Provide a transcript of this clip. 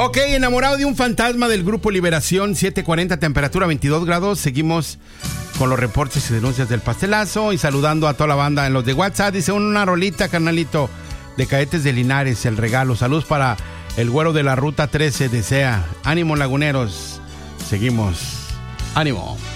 Ok, enamorado de un fantasma del Grupo Liberación, 7:40, temperatura 22 grados. Seguimos con los reportes y denuncias del pastelazo y saludando a toda la banda en los de WhatsApp. Dice una rolita, carnalito, de Cadetes de Linares, el regalo. Saludos para el güero de la Ruta 13, desea. Ánimo, laguneros. Seguimos. Ánimo.